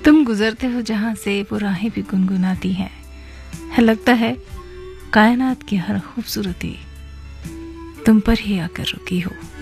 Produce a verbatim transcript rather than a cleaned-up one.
तुम गुजरते हो जहां से वो राहें भी गुनगुनाती हैं। है लगता है कायनात की हर खूबसूरती तुम पर ही आकर रुकी हो।